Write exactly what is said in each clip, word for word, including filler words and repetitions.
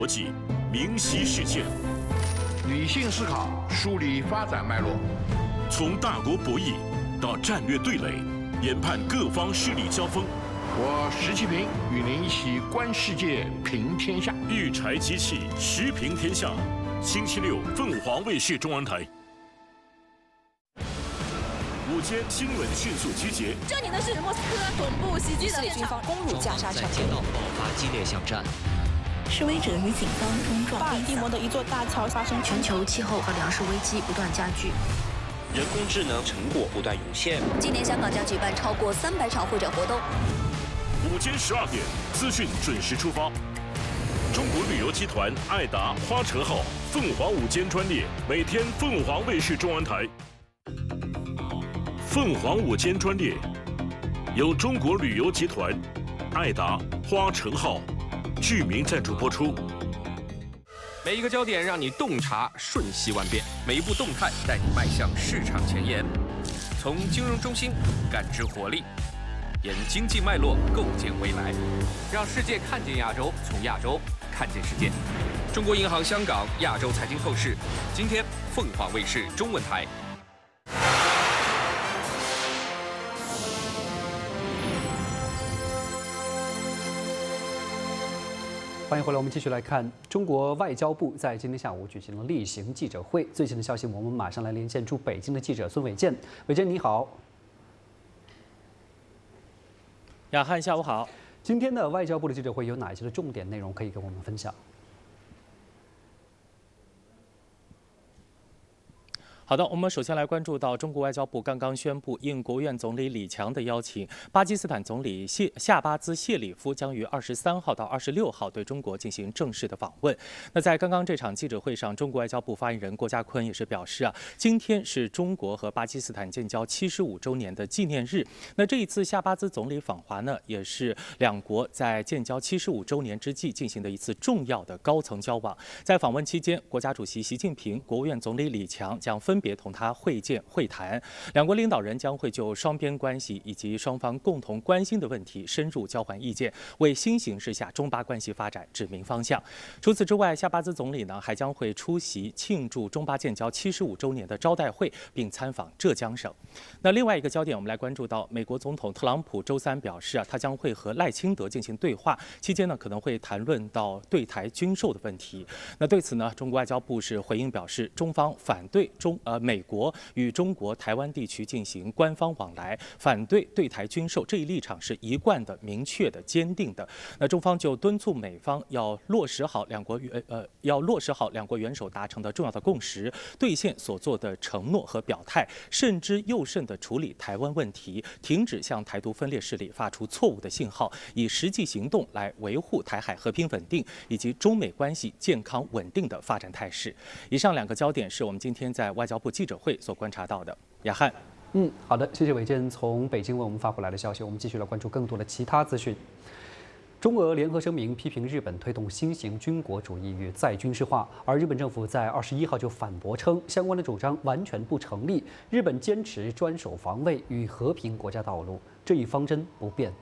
逻辑，明晰事件， 理性思考，梳理发展脉络， 从大国博弈到战略对垒，研判各方势力交锋。 我石其平与您一起观世界，评天下。 御柴机器时评天下，星期六凤凰卫视中文台。午间新闻迅速集结。 这里的是莫斯科总部袭击的军方攻入加沙城， 街道爆发激烈巷战。 示威者与警方冲撞。 巴尔的摩的一座大桥发生全球气候和粮食危机不断加剧， 人工智能成果不断涌现。 今年香港将举办超过三百场会展活动。 午间十二点，资讯准时出发。中国旅游集团爱达花城号凤凰午间专列，每天凤凰卫视中文台。凤凰午间专列由中国旅游集团爱达花城号剧名赞助播出。 每一个焦点让你洞察瞬息万变，每一步动态带你迈向市场前沿。从金融中心感知活力，沿经济脉络构建未来，让世界看见亚洲，从亚洲看见世界。中国银行香港亚洲财经透视，今天凤凰卫视中文台。 欢迎回来，我们继续来看中国外交部在今天下午举行了例行记者会。最新的消息，我们马上来连线驻北京的记者孙伟健。伟健，你好。 雅翰，下午好。 今天的外交部的记者会有哪些的重点内容可以跟我们分享？ 好的，我们首先来关注到中国外交部刚刚宣布，应国务院总理李强的邀请，巴基斯坦总理谢夏巴兹谢里夫将于二十三号到二十六号对中国进行正式的访问。那在刚刚这场记者会上，中国外交部发言人郭家坤也是表示啊，今天是中国和巴基斯坦建交七十五周年的纪念日。那这一次夏巴兹总理访华呢，也是两国在建交七十五周年之际进行的一次重要的高层交往。在访问期间，国家主席习近平、国务院总理李强将分别同他会见会谈，两国领导人将会就双边关系以及双方共同关心的问题深入交换意见，为新形势下中巴关系发展指明方向。除此之外，夏巴兹总理呢还将会出席庆祝中巴建交七十五周年的招待会，并参访浙江省。那另外一个焦点，我们来关注到美国总统特朗普周三表示啊，他将会和赖清德进行对话，期间呢可能会谈论到对台军售的问题。那对此呢，中国外交部是回应表示，中方反对中呃美国国与中国台湾地区进行官方往来，反对对台军售，这一立场是一贯的、明确的、坚定的。那中方就敦促美方要落实好两国元呃要落实好两国元首达成的重要的共识，兑现所做的承诺和表态，慎之又慎地处理台湾问题，停止向台独分裂势力发出错误的信号，以实际行动来维护台海和平稳定以及中美关系健康稳定的发展态势。以上两个焦点是我们今天在外交部记者会所观察到的。雅翰， 嗯，好的，谢谢伟健从北京为我们发回来的消息。我们继续来关注更多的其他资讯。中俄联合声明批评日本推动新型军国主义与再军事化，而日本政府在二十一号就反驳称，相关的主张完全不成立，日本坚持专守防卫与和平国家道路，这一方针不变。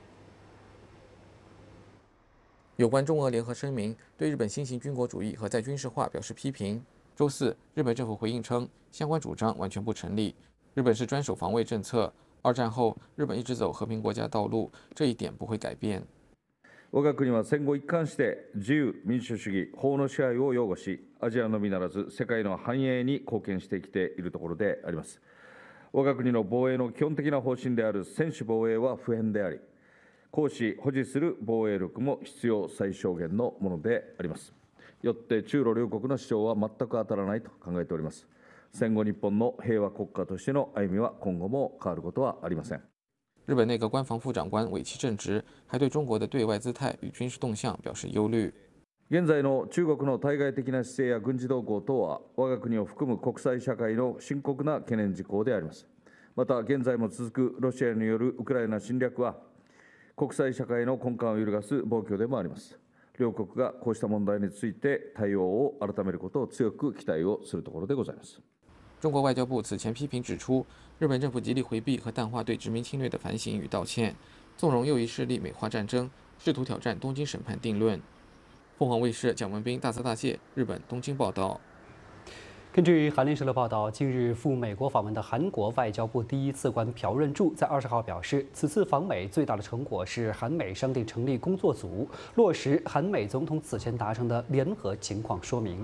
有关中俄联合声明对日本新型军国主义和再军事化表示批评。周四，日本政府回应称，相关主张完全不成立，日本是专守防卫政策。二战后，日本一直走和平国家道路，这一点不会改变。 我が国は戦後一貫して自由、民主主義、法の支配を擁護し、アジアのみならず世界の繁栄に貢献してきているところであります。我が国の防衛の基本的な方針である専守防衛は不変であり、行使、保持する防衛力も必要最小限のものであります。よって中ロ両国の主張は全く当たらないと考えております。戦後日本の平和国家としての歩みは今後も変わることはありません。 日本内阁官房副长官尾崎正直还对中国的对外姿态与军事动向表示忧虑。 現在の中国の対外的な姿勢や軍事動向等は、我が国を含む国際社会の深刻な懸念事項であります。また、現在も続くロシアによるウクライナ侵略は、国際社会の根幹を揺るがす暴挙でもあります。両国がこうした問題について対応を改めることを強く期待をするところでございます。 中国外交部此前批评指出，日本政府极力回避和淡化对殖民侵略的反省与道歉，纵容右翼势力美化战争，试图挑战东京审判定论。 凤凰卫视蒋文斌大则大谢日本东京报道。 根据韩联社的报道，近日赴美国访问的韩国外交部第一次官朴润柱在二十号表示，此次访美最大的成果是韩美商定成立工作组，落实韩美总统此前达成的联合情况说明。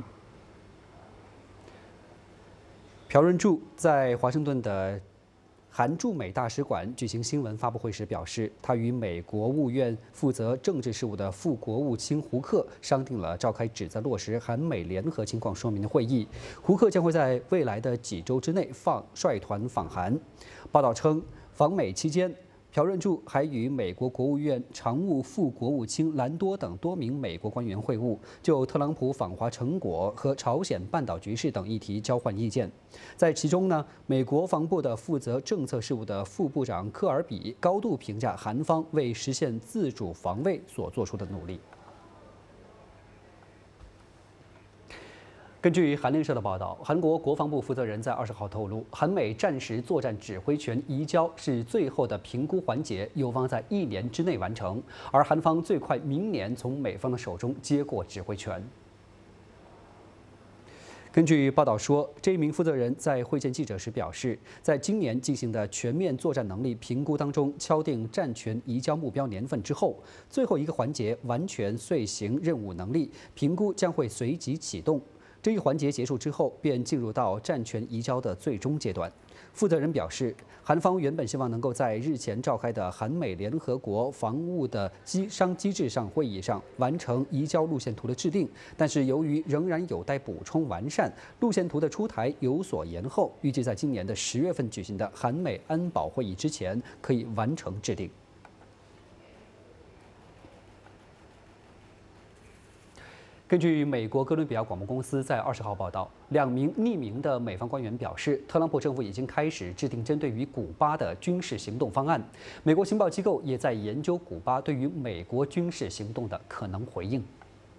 朴润柱在华盛顿的韩驻美大使馆举行新闻发布会时表示，他与美国务院负责政治事务的副国务卿胡克商定了召开旨在落实韩美联合情况说明的会议。胡克将会在未来的几周之内放率团访韩。报道称，访美期间，朴润柱还与美国国务院常务副国务卿兰多等多名美国官员会晤，就特朗普访华成果和朝鲜半岛局势等议题交换意见。在其中呢，美国防部的负责政策事务的副部长科尔比高度评价韩方为实现自主防卫所做出的努力。根据韩联社的报道，韩国国防部负责人在二十号透露，韩美战时作战指挥权移交是最后的评估环节，有望在一年之内完成，而韩方最快明年从美方的手中接过指挥权。根据报道说，这一名负责人在会见记者时表示，在今年进行的全面作战能力评估当中，敲定战权移交目标年份之后，最后一个环节完全遂行任务能力评估将会随即启动。这一环节结束之后，便进入到战权移交的最终阶段。负责人表示，韩方原本希望能够在日前召开的韩美联合国防务的机商机制上会议上完成移交路线图的制定，但是由于仍然有待补充完善，路线图的出台有所延后，预计在今年的十月份举行的韩美安保会议之前可以完成制定。根据美国哥伦比亚广播公司在二十号报道，两名匿名的美方官员表示，特朗普政府已经开始制定针对于古巴的军事行动方案。美国情报机构也在研究古巴对于美国军事行动的可能回应。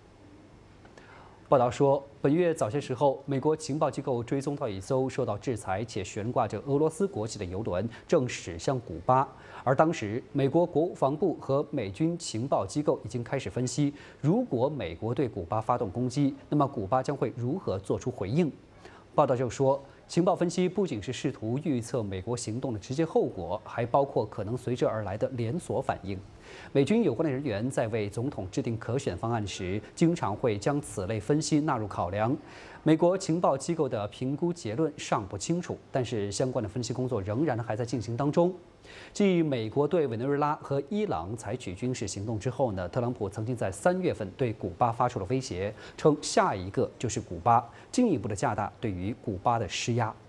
报道说，本月早些时候，美国情报机构追踪到一艘受到制裁且悬挂着俄罗斯国旗的油轮正驶向古巴，而当时美国国防部和美军情报机构已经开始分析，如果美国对古巴发动攻击，那么古巴将会如何做出回应。报道就说，情报分析不仅是试图预测美国行动的直接后果，还包括可能随之而来的连锁反应。美军有关的人员在为总统制定可选方案时，经常会将此类分析纳入考量。美国情报机构的评估结论尚不清楚，但是相关的分析工作仍然还在进行当中。继美国对委内瑞拉和伊朗采取军事行动之后呢，特朗普曾经在三月份对古巴发出了威胁，称下一个就是古巴，进一步的加大对于古巴的施压。